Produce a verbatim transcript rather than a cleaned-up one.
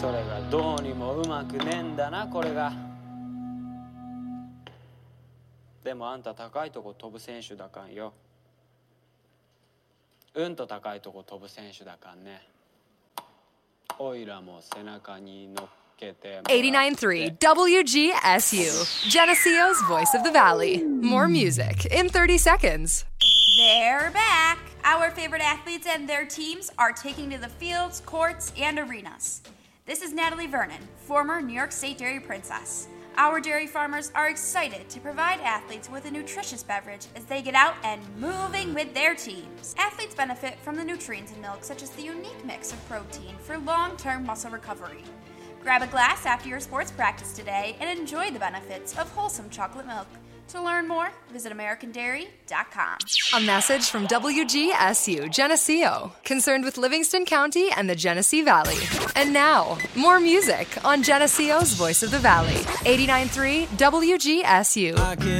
それがどうにもうまくねえんだなこれが。でもあんた高いとこ飛ぶ選手だかんよ。うんと高いとこ飛ぶ選手だかんね。おいらも背中に乗っけて。 eighty-nine point three W G S U, Geneseo's Voice of the Valley. More music in thirty seconds. They're back. Our favorite athletes and their teams are taking to the fields, courts, and arenas. This is Natalie Vernon, former New York State Dairy Princess. Our dairy farmers are excited to provide athletes with a nutritious beverage as they get out and moving with their teams. Athletes benefit from the nutrients in milk, such as the unique mix of protein for long-term muscle recovery. Grab a glass after your sports practice today and enjoy the benefits of wholesome chocolate milk. To learn more, visit American Dairy dot com. A message from W G S U, Geneseo, concerned with Livingston County and the Genesee Valley. And now, more music on Geneseo's Voice of the Valley, eighty-nine point three W G S U.